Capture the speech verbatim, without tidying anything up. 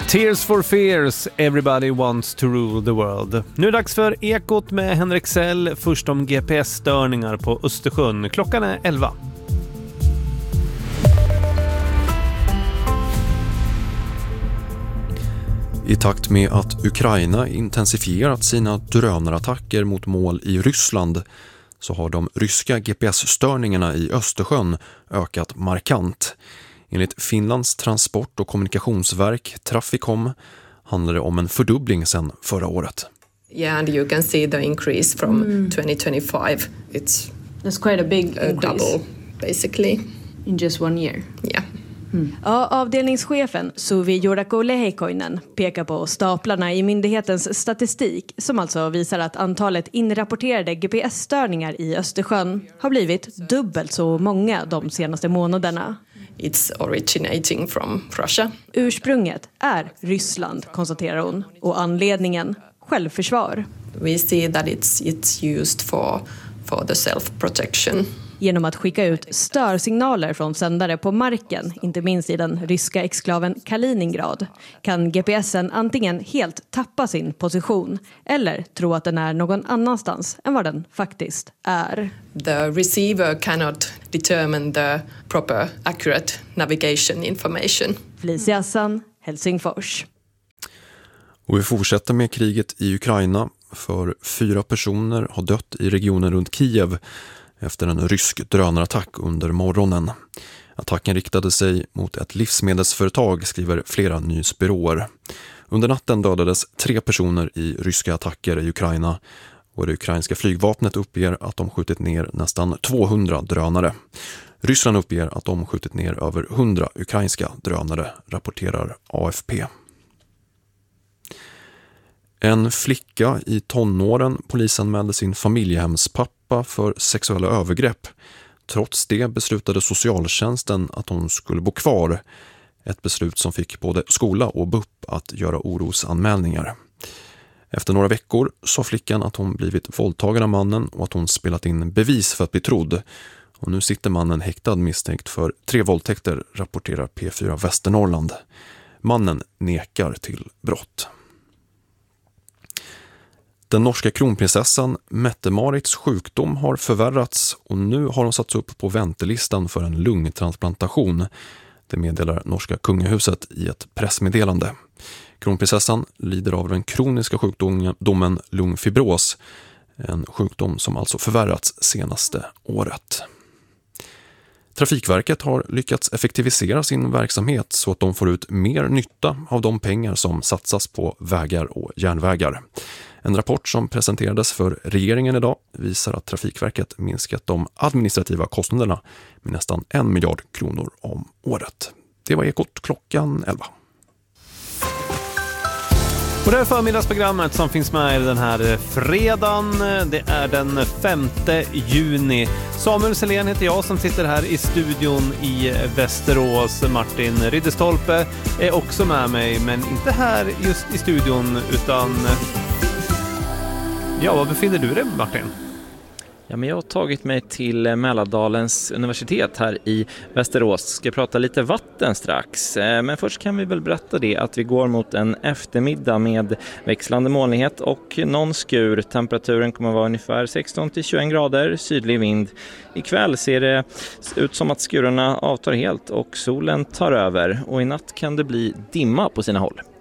Tears for Fears, Everybody Wants to Rule the World. Nu är det dags för Ekot med Henrik Sell, först om G P S-störningar på Östersjön. Klockan är elva. I takt med att Ukraina intensifierat sina drönarattacker mot mål i Ryssland så har de ryska G P S-störningarna i Östersjön ökat markant. Enligt Finlands transport- och kommunikationsverk Traficom handlar det om en fördubbling sedan förra året. Yeah, and you can see the increase from mm. twenty twenty-five. It's That's quite a big increase. Double, basically. In just one year. Yeah. Mm. Ja, avdelningschefen Suvi Jorako Lehikoinen pekar på staplarna i myndighetens statistik som alltså visar att antalet inrapporterade G P S-störningar i Östersjön har blivit dubbelt så många de senaste månaderna. It's originating from Russia. Ursprunget är Ryssland, konstaterar hon, och anledningen självförsvar. We see that it's it's used for for the self-protection. Genom att skicka ut störsignaler från sändare på marken, inte minst i den ryska exklaven Kaliningrad, kan G P S'en antingen helt tappa sin position eller tro att den är någon annanstans än vad den faktiskt är. The receiver cannot determine the proper accurate navigation information. Felicia Hassan, Helsingfors. Och vi fortsätter med kriget i Ukraina, för fyra personer har dött i regionen runt Kiev efter en rysk drönarattack under morgonen. Attacken riktade sig mot ett livsmedelsföretag, skriver flera nyhetsbyråer. Under natten dödades tre personer i ryska attacker i Ukraina och det ukrainska flygvapnet uppger att de skjutit ner nästan tvåhundra drönare. Ryssland uppger att de skjutit ner över hundra ukrainska drönare, rapporterar A F P. En flicka i tonåren polisanmälde sin familjehemspappa för sexuella övergrepp. Trots det beslutade socialtjänsten att hon skulle bo kvar. Ett beslut som fick både skola och B U P att göra orosanmälningar. Efter några veckor sa flickan att hon blivit våldtagen av mannen och att hon spelat in bevis för att bli trodd. Och nu sitter mannen häktad misstänkt för tre våldtäkter, rapporterar P fyra Västernorrland. Mannen nekar till brott. Den norska kronprinsessan Mette-Marits sjukdom har förvärrats och nu har hon satts upp på väntelistan för en lungtransplantation. Det meddelar norska kungahuset i ett pressmeddelande. Kronprinsessan lider av den kroniska sjukdomen lungfibros, en sjukdom som alltså förvärrats senaste året. Trafikverket har lyckats effektivisera sin verksamhet så att de får ut mer nytta av de pengar som satsas på vägar och järnvägar. En rapport som presenterades för regeringen idag visar att Trafikverket minskat de administrativa kostnaderna med nästan en miljard kronor om året. Det var Ekot klockan elva. Och det här förmiddagsprogrammet som finns med den här fredagen, det är den femte juni. Samuel Selén heter jag som sitter här i studion i Västerås. Martin Ridderstolpe är också med mig, men inte här just i studion utan... Ja, var befinner du dig, Martin? Ja, men jag har tagit mig till Mälardalens universitet här i Västerås. Ska prata lite vatten strax. Men först kan vi väl berätta det att vi går mot en eftermiddag med växlande molnighet och någon skur. Temperaturen kommer att vara ungefär sexton till tjugoen grader, sydlig vind. Ikväll ser det ut som att skurarna avtar helt och solen tar över. Och i natt kan det bli dimma på sina håll.